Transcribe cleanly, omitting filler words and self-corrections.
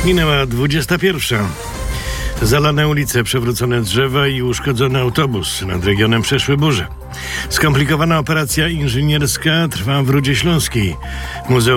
Minęła 21. Zalane ulice, przewrócone drzewa i uszkodzony autobus. Nad regionem przeszły burze. Skomplikowana operacja inżynierska trwa w Rudzie Śląskiej. Muzeum